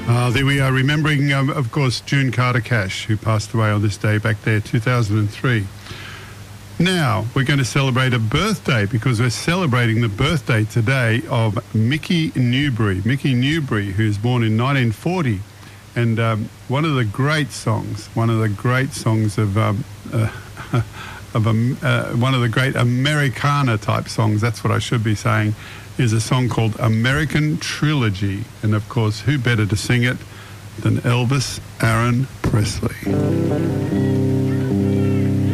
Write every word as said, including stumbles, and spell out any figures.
Uh, there we are, remembering, um, of course, June Carter Cash, who passed away on this day back there, two thousand three. Now, we're going to celebrate a birthday because we're celebrating the birthday today of Mickey Newbury. Mickey Newbury, who was born in nineteen forty. And um, one of the great songs, one of the great songs of, um, uh, of um, uh, one of the great Americana type songs, that's what I should be saying, is a song called American Trilogy. And of course, who better to sing it than Elvis Aaron Presley?